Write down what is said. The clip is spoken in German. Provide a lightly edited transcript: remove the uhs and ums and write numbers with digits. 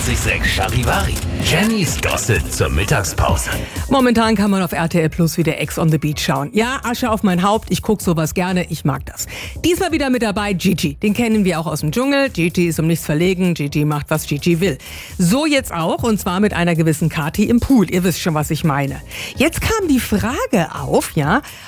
94.6 Charivari. Jennys Gossip zur Mittagspause. Momentan kann man auf RTL Plus wieder Ex on the Beach schauen. Ja, Asche auf mein Haupt, ich gucke sowas gerne, ich mag das. Diesmal wieder mit dabei Gigi, den kennen wir auch aus dem Dschungel. Gigi ist um nichts verlegen, Gigi macht, was Gigi will. So jetzt auch, und zwar mit einer gewissen Kathi im Pool. Ihr wisst schon, was ich meine. Jetzt kam die Frage auf, ja,